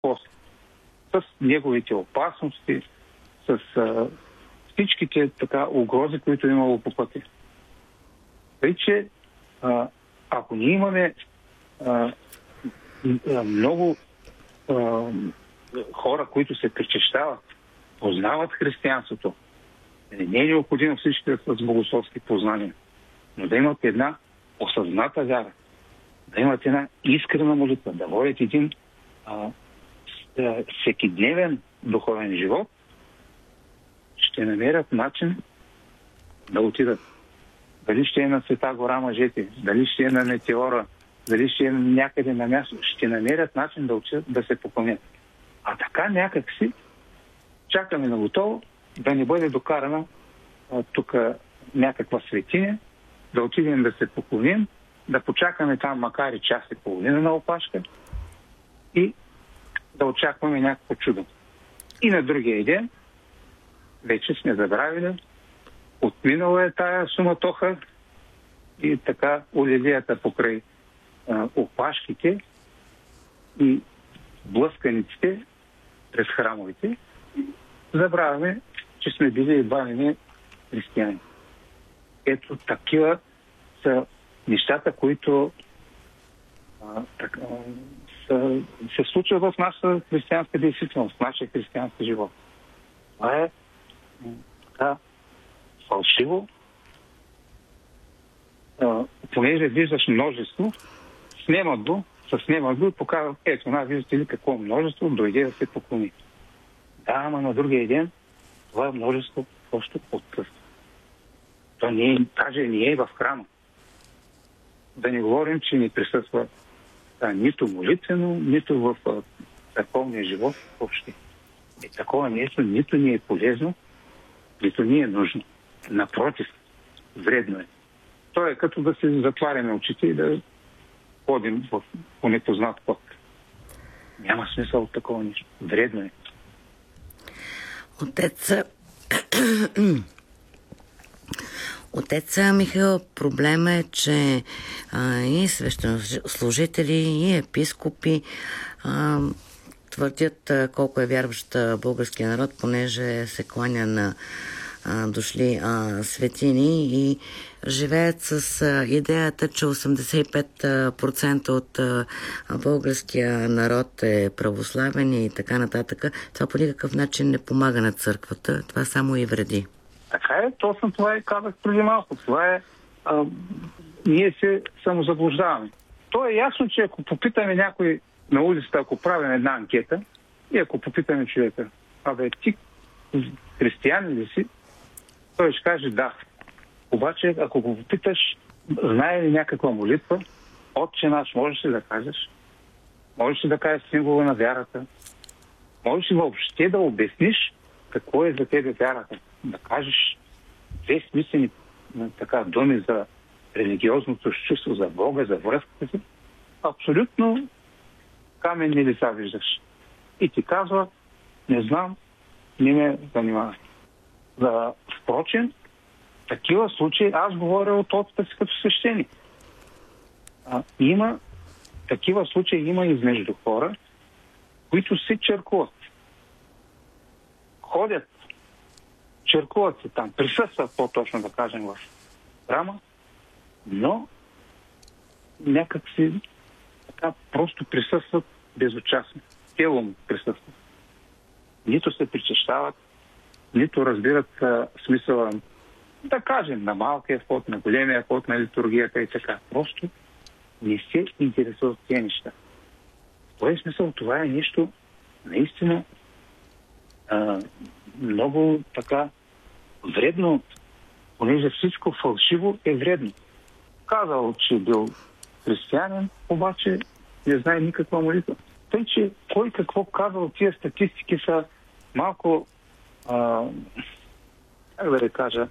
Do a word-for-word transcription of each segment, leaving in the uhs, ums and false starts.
пост, с неговите опасности, с а, всичките така угрози, които е имало по пътя. Тъй, че а, ако ние имаме а, много а, хора, които се причащават, познават християнството, не е необходимо всички с богословски познания, но да имат една осъзната вяра, да имат една искрена молитва, да водят един а, всекидневен духовен живот, ще намерят начин да отидат. Дали ще е на Света гора мъжете, дали ще е на Метеора, дали ще е някъде на място, ще намерят начин да отидат да се поклонят. А така някак си чакаме на готово да не бъде докарана тук някаква светиня, да отидем да се поклоним, да почакаме там макар и час и половина на опашка и да очакваме някакво чудо. И на другия ден вече сме забравили, отминала е тая суматоха и така олелията покрай а, опашките и блъсканиците през храмовете. Забравяме, че сме били едва ли не християни. Ето такива са нещата, които а, так, а, са, се случват в нашата християнска действителност, в нашия християнски живот. Това е така фалшиво, а, понеже виждаш множество, снемат го, се снемат го и показват, ето, на, виждате ли какво множество дойде да се поклони. Да, ама на другия ден това множество просто откъсва. То не е, даже не е в храма. Да не говорим, че не присъства а, нито молитвено, нито в а, църковния живот въобще. И такова нещо нито ни е полезно, нито ни е нужно. Напротив, вредно е. То е като да се затваряме очите и да ходим в, по непознат път. Няма смисъл от такова нещо. Вредно е. Отец, Отец Михаил, проблема е, че а, и свещенослужители, и епископи а, твърдят а, колко е вярващ българския народ, понеже се кланя на а, дошли а, светини и живеят с а, идеята, че осемдесет и пет процента от а, българския народ е православен и така нататък. Това по никакъв начин не помага на църквата. Това само и вреди. Така е, точно това и казах преди малко. Това е, а, ние се самозаблуждаваме. То е ясно, че ако попитаме някой на улицата, ако правим една анкета и ако попитаме човека, абе ти християнин ли си, той ще каже да. Обаче, ако го попиташ, знае ли някаква молитва, Отче наш, можеш ли да кажеш? Можеш ли да кажеш символа на вярата? Можеш ли въобще да обясниш какво е за тебе вярата? Да кажеш две смислени така думи за религиозното чувство, за Бога, за връзката си? Абсолютно каменни лица виждаш. И ти казва, не знам, не ме занимава. За, впрочем, такива случаи, аз говоря от опита си като свещеник. А, има такива случаи, има измежду хора, които се черкуват. Ходят, черкуват се там, присъстват по-точно да кажем в храма, но някак си така просто присъстват безучастно. Телом присъстват. Нито се причащават, нито разбират а, смисъла, да кажем, на малкия вход, на големия вход, на литургията и така. Просто не се интересуват тези неща. В този смисъл това е нещо наистина а, много така вредно, понеже всичко фалшиво е вредно. Казал, че бил християнин, обаче не знае никаква молитва. Тъй, че кой какво казал, тия статистики са малко, а, как да ви кажа,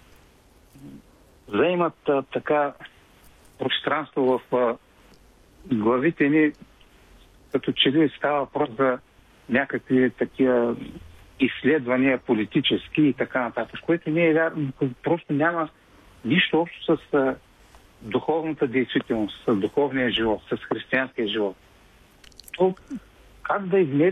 заемат а, така пространство в а, главите ни, като че ли става въпрос за някакви такива изследвания политически и така нататък, което не е вярно, просто няма нищо общо с а, духовната действителност, с духовния живот, с християнския живот. То как да измерим